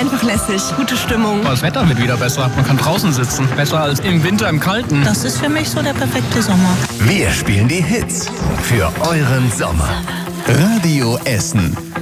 einfach lässig. Gute Stimmung. Das Wetter wird wieder besser. Man kann draußen sitzen. Besser als im Winter im Kalten. Das ist für mich so der perfekte Sommer. Wir spielen die Hits für euren Sommer. Radio Essen.